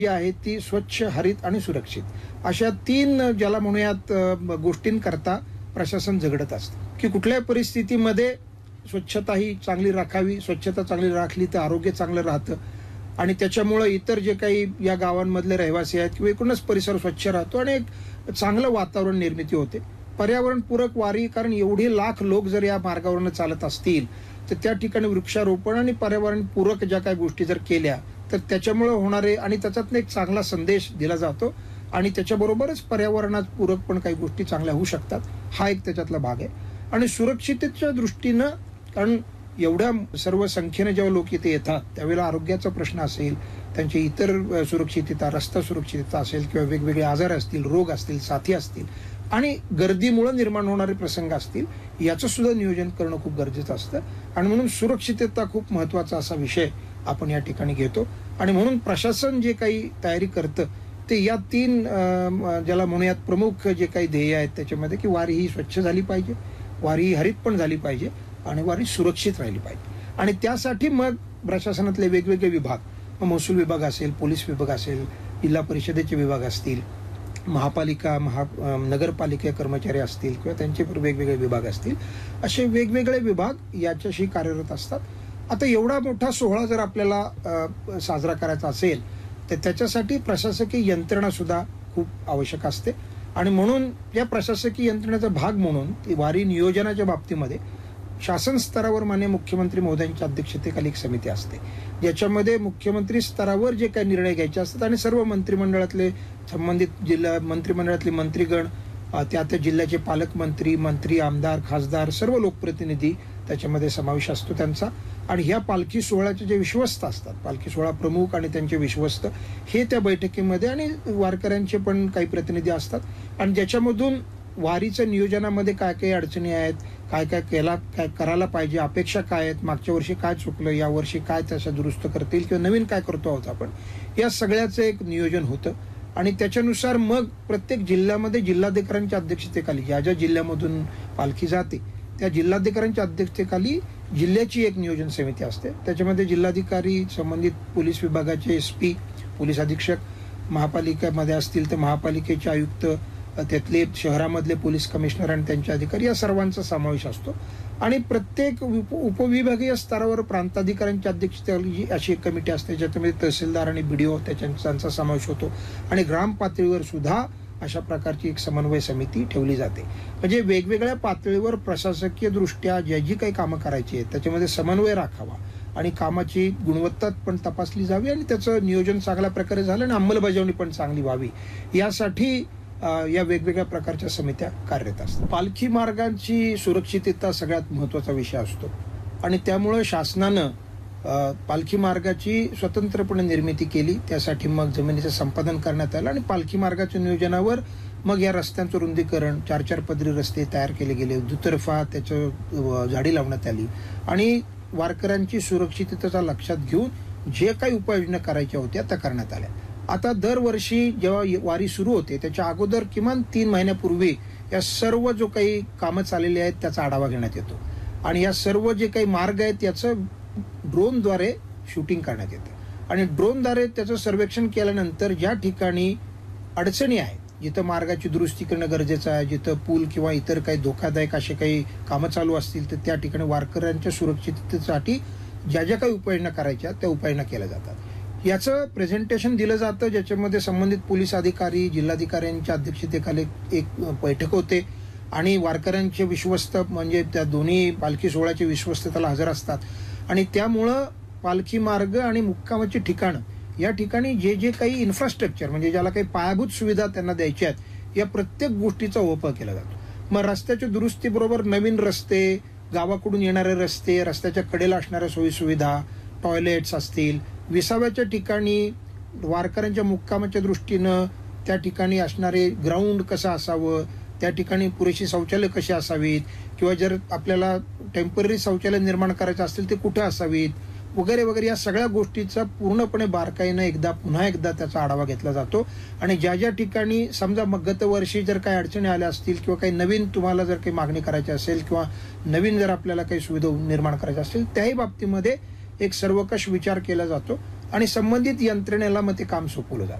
जी आहे ती स्वच्छ, हरित आणि सुरक्षित अशा तीन ज्याला म्हणूयात गोष्टींकरता प्रशासन झगडत असतं की कुठल्याही परिस्थितीमध्ये स्वच्छता ही चांगली राखावी. स्वच्छता चांगली राखली तर आरोग्य चांगलं राहतं आणि त्याच्यामुळं इतर जे काही या गावांमधले रहिवासी आहेत किंवा एकूणच परिसर स्वच्छ राहतो आणि एक चांगलं वातावरण निर्मिती होते. पर्यावरणपूरक वारी, कारण एवढे लाख लोक जर या मार्गावरनं चालत असतील तर त्या ठिकाणी वृक्षारोपण आणि पर्यावरणपूरक ज्या काही गोष्टी जर केल्या तर त्याच्यामुळे होणारे आणि त्याच्यातनं एक चांगला संदेश दिला जातो आणि त्याच्याबरोबरच पर्यावरणात पूरक पण काही गोष्टी चांगल्या होऊ शकतात. हा एक त्याच्यातला भाग आहे. आणि सुरक्षिततेच्या दृष्टीनं, कारण एवढ्या सर्व संख्येने जेव्हा लोक इथे येतात त्यावेळेला आरोग्याचा प्रश्न असेल, त्यांची इतर सुरक्षितता, रस्ता सुरक्षितता असेल किंवा वेगवेगळे आजार असतील, रोग असतील, साथी असतील आणि गर्दीमुळे निर्माण होणारे प्रसंग असतील, याचं सुद्धा नियोजन करणं खूप गरजेचं असतं. आणि म्हणून सुरक्षितता खूप महत्वाचा असा विषय आपण या ठिकाणी घेतो. आणि म्हणून प्रशासन जे काही तयारी करतं ते या तीन ज्याला म्हणूयात प्रमुख जे काही ध्येय आहेत त्याच्यामध्ये, की वारी ही स्वच्छ झाली पाहिजे, वारी ही हरित पण झाली पाहिजे आणि वारी सुरक्षित राहिली पाहिजे. आणि त्यासाठी मग प्रशासनातले वेगवेगळे विभाग, महसूल विभाग असेल, पोलीस विभाग असेल, जिल्हा परिषदेचे विभाग असतील, महापालिका नगरपालिका कर्मचारी असतील किंवा त्यांचे वेगवेगळे विभाग असतील, असे वेगवेगळे विभाग याच्याशी कार्यरत असतात. आता एवढा मोठा सोहळा जर आपल्याला साजरा करायचा असेल तर त्याच्यासाठी प्रशासकीय यंत्रणा सुद्धा खूप आवश्यक असते. आणि म्हणून या प्रशासकीय यंत्रणेचा भाग म्हणून वारी नियोजनाच्या बाबतीमध्ये शासन स्तरावर माननीय मुख्यमंत्री महोदयांच्या अध्यक्षतेखाली एक समिती असते, ज्याच्यामध्ये मुख्यमंत्री स्तरावर जे काही निर्णय घ्यायचे असतात आणि सर्व मंत्रिमंडळातले संबंधित जिल्हा मंत्रिमंडळातले मंत्रीगण, त्या जिल्ह्याचे पालकमंत्री, मंत्री, आमदार, खासदार, सर्व लोकप्रतिनिधी त्याच्यामध्ये समावेश असतो त्यांचा. आणि ह्या पालखी सोहळ्याचे जे विश्वस्त असतात, पालखी सोहळा प्रमुख आणि त्यांचे विश्वस्त, हे त्या बैठकीमध्ये आणि वारकऱ्यांचे पण काही प्रतिनिधी असतात. आणि ज्याच्यामधून वारीच्या नियोजनामध्ये काय काय अडचणी आहेत, काय काय करायला पाहिजे, अपेक्षा काय आहेत, मागच्या वर्षी काय चुकलं, या वर्षी काय त्याच्या दुरुस्त करतील किंवा नवीन काय करतो आहोत आपण, या सगळ्याचं एक नियोजन होतं. आणि त्याच्यानुसार मग प्रत्येक जिल्ह्यामध्ये जिल्हाधिकाऱ्यांच्या अध्यक्षतेखाली ज्या ज्या जिल्ह्यामधून पालखी जाते त्या जिल्हाधिकाऱ्यांच्या अध्यक्षतेखाली जिल्ह्याची एक नियोजन समिती असते. त्याच्यामध्ये जिल्हाधिकारी, संबंधित पोलीस विभागाचे SP, पोलीस अधीक्षक, महापालिकेमध्ये असतील तर महापालिकेचे आयुक्त, त्यातले शहरामधले पोलीस कमिशनर आणि त्यांचे अधिकारी, या सर्वांचा समावेश असतो. आणि प्रत्येक उपविभागीय स्तरावर प्रांताधिकाऱ्यांच्या अध्यक्षतेखाली अशी एक कमिटी असते, ज्याच्यामध्ये तहसीलदार आणि BDO त्यांचा समावेश होतो. आणि ग्राम पातळीवर सुद्धा अशा प्रकारची एक समन्वय समिती ठेवली जाते. म्हणजे वेगवेगळ्या पातळीवर प्रशासकीय दृष्ट्या ज्या जी काही कामं करायची आहेत त्याच्यामध्ये समन्वय राखावा आणि कामाची गुणवत्ता पण तपासली जावी आणि त्याचं नियोजन चांगल्या प्रकारे झालं आणि अंमलबजावणी पण चांगली व्हावी, यासाठी या वेगवेगळ्या प्रकारच्या समित्या कार्यरत असतात. पालखी मार्गांची सुरक्षितता सगळ्यात महत्वाचा विषय असतो आणि त्यामुळे शासनानं पालखी मार्गाची स्वतंत्रपणे निर्मिती केली. त्यासाठी मग जमिनीचं संपादन करण्यात आलं आणि पालखी मार्गाच्या नियोजनावर मग या रस्त्यांचं रुंदीकरण, 4-4 पदरी रस्ते तयार केले गेले, दुतर्फा त्याचं झाडी लावण्यात आली आणि वारकऱ्यांची सुरक्षिततेचा लक्षात घेऊन जे काही उपाययोजना करायच्या होत्या त्या करण्यात आल्या. आता दरवर्षी जेव्हा वारी सुरू होते त्याच्या अगोदर किमान 3 महिन्यापूर्वी या सर्व जो काही कामं चाललेली आहेत त्याचा आढावा घेण्यात येतो आणि या सर्व जे काही मार्ग आहेत याचं ड्रोनद्वारे शूटिंग करण्यात येतं आणि ड्रोनद्वारे त्याचं सर्वेक्षण केल्यानंतर ज्या ठिकाणी अडचणी आहेत, जिथं मार्गाची दुरुस्ती करणं गरजेचं आहे, जिथं पूल किंवा इतर काही धोकादायक असे काही कामं चालू असतील तर त्या ठिकाणी वारकऱ्यांच्या सुरक्षिततेसाठी ज्या ज्या काही उपाययोजना करायच्या त्या उपाययोजना केल्या जातात. याचं प्रेझेंटेशन दिलं जातं, ज्याच्यामध्ये संबंधित पोलीस अधिकारी, जिल्हाधिकाऱ्यांच्या अध्यक्षतेखाली एक बैठक होते आणि वारकऱ्यांचे विश्वस्त म्हणजे त्या दोन्ही पालखी सोहळ्याचे विश्वस्त त्याला हजर असतात. आणि त्यामुळं पालखी मार्ग आणि मुक्कामाची ठिकाणं या ठिकाणी जे जे काही इन्फ्रास्ट्रक्चर म्हणजे ज्याला काही पायाभूत सुविधा त्यांना द्यायच्या आहेत या प्रत्येक गोष्टीचा वापर केला जातो. मग रस्त्याच्या दुरुस्तीबरोबर नवीन रस्ते, गावाकडून येणारे रस्ते, रस्त्याच्या कडेला असणाऱ्या सोयीसुविधा, टॉयलेट्स असतील, विसाव्याच्या ठिकाणी वारकऱ्यांच्या मुक्कामाच्या दृष्टीनं त्या ठिकाणी असणारे ग्राउंड कसं असावं, त्या ठिकाणी पुरेशी शौचालय कशी असावीत किंवा जर आपल्याला टेम्पररी शौचालय निर्माण करायचं असतील ते कुठे असावीत वगैरे वगैरे, या सगळ्या गोष्टीचा पूर्णपणे बारकाईनं पुन्हा एकदा त्याचा आढावा घेतला जातो. आणि ज्या ज्या ठिकाणी समजा मग गतवर्षी जर काही अडचणी आल्या असतील किंवा काही नवीन तुम्हाला जर काही मागणी करायची असेल किंवा नवीन जर आपल्याला काही सुविधा निर्माण करायच्या असतील त्याही बाबतीमध्ये एक सर्वकष विचार केला जातो आणि संबंधित यंत्रणेला मग ते काम सोपवलं जातं.